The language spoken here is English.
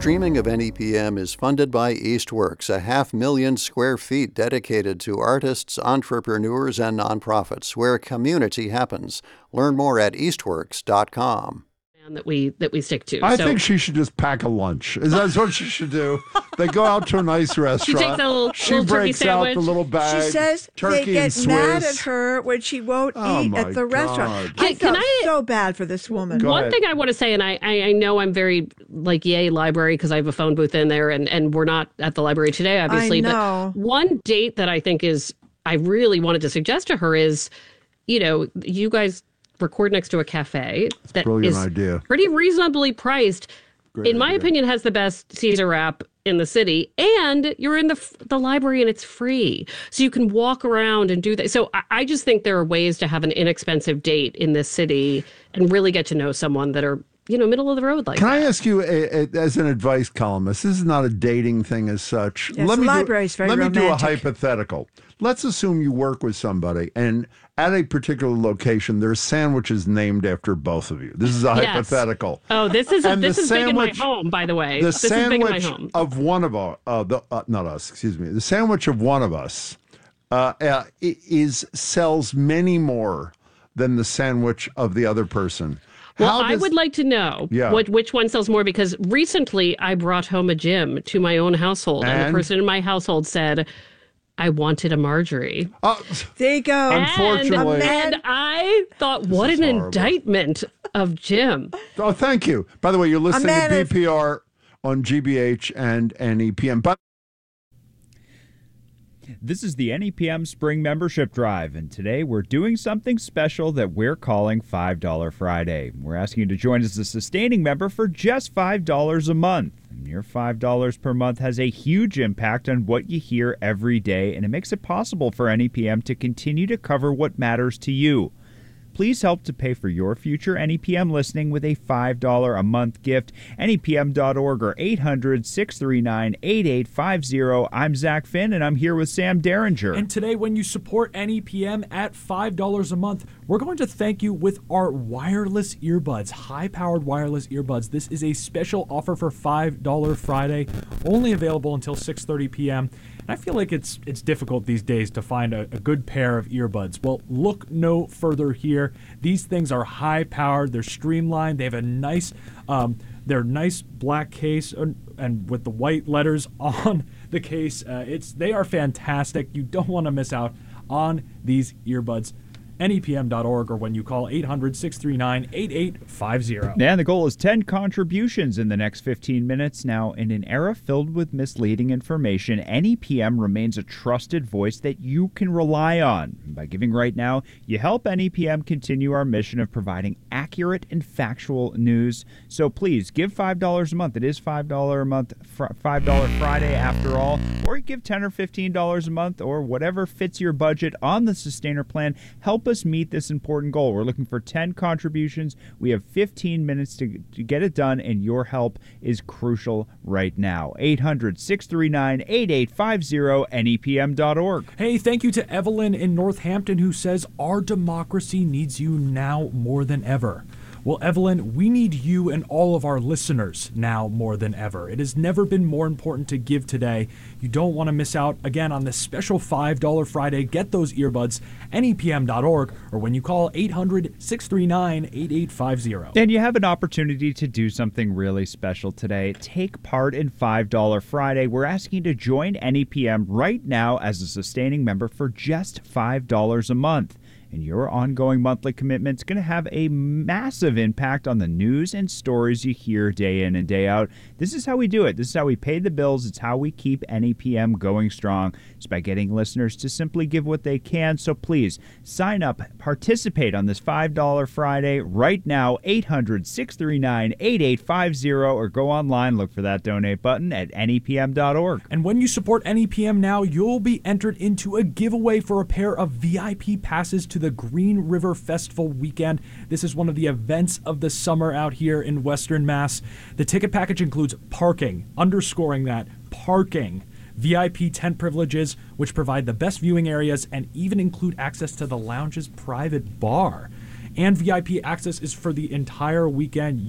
Streaming of NEPM is funded by Eastworks, a 500,000 square feet dedicated to artists, entrepreneurs, and nonprofits, where community happens. Learn more at eastworks.com. That we stick to. I think she should just pack a lunch. That's what she should do. They go out to a nice restaurant. She takes a little breaks out the little bag. She says turkey they get and Swiss. mad at her when she won't eat at the restaurant. I felt so bad for this woman. One thing I want to say, and I know I'm very yay library because I have a phone booth in there, and we're not at the library today, obviously. I know. But one date that I think I really wanted to suggest to her is, you guys record next to a cafe that is idea. Pretty reasonably priced. Great my idea. opinion, has the best Caesar wrap in the city, and you're in the library and it's free, so you can walk around and do that. So I just think there are ways to have an inexpensive date in this city and really get to know someone that are middle of the road like Can that. I ask you, as an advice columnist, this is not a dating thing as such. Yes, the library is very romantic. Let me do a hypothetical. Let's assume you work with somebody, and at a particular location, there's sandwiches named after both of you. This is a hypothetical. Oh, this is big in my home, by the way. The this is big in my sandwich home. of one of our, not us, excuse me. The sandwich of one of us sells many more than the sandwich of the other person. Well, I would like to know which one sells more, because recently I brought home a Jim to my own household, and the person in my household said, I wanted a Marjorie. There you go. Unfortunately. And I thought, what an indictment of Jim. Oh, thank you. By the way, you're listening to BPR on GBH and NEPM. But this is the NEPM Spring Membership Drive, and today we're doing something special that we're calling $5 Friday. We're asking you to join as a sustaining member for just $5 a month. And your $5 per month has a huge impact on what you hear every day, and it makes it possible for NEPM to continue to cover what matters to you. Please help to pay for your future NEPM listening with a $5 a month gift. NEPM.org or 800-639-8850. I'm Zach Finn, and I'm here with Sam Derringer. And today, when you support NEPM at $5 a month, we're going to thank you with our wireless earbuds, high-powered wireless earbuds. This is a special offer for $5 Friday, only available until 6:30 p.m., and I feel like it's difficult these days to find a good pair of earbuds. Well, look no further here. These things are high-powered. They're streamlined. They have a nice, black case and with the white letters on the case. They are fantastic. You don't want to miss out on these earbuds. NEPM.org, or when you call 800-639-8850. And the goal is 10 contributions in the next 15 minutes. Now, in an era filled with misleading information, NEPM remains a trusted voice that you can rely on. By giving right now, you help NEPM continue our mission of providing accurate and factual news. So please, give $5 a month. It is $5 a month, $5 Friday after all. Or you give $10 or $15 a month, or whatever fits your budget on the Sustainer Plan. Help us meet this important goal. We're looking for 10 contributions. We have 15 minutes to get it done, and your help is crucial right now. 800-639-8850, NEPM.org. Hey, thank you to Evelyn in Northampton, who says, our democracy needs you now more than ever. Well, Evelyn, we need you and all of our listeners now more than ever. It has never been more important to give today. You don't want to miss out, again, on this special $5 Friday. Get those earbuds, NEPM.org, or when you call 800-639-8850. And you have an opportunity to do something really special today. Take part in $5 Friday. We're asking you to join NEPM right now as a sustaining member for just $5 a month. And your ongoing monthly commitment is going to have a massive impact on the news and stories you hear day in and day out. This is how we do it. This is how we pay the bills. It's how we keep NEPM going strong. It's by getting listeners to simply give what they can. So please, sign up, participate on this $5 Friday right now, 800-639-8850, or go online, look for that donate button at NEPM.org. And when you support NEPM now, you'll be entered into a giveaway for a pair of VIP passes to the Green River Festival weekend. This is one of the events of the summer out here in Western Mass. The ticket package includes parking, underscoring that, parking, VIP tent privileges, which provide the best viewing areas and even include access to the lounge's private bar. And VIP access is for the entire weekend.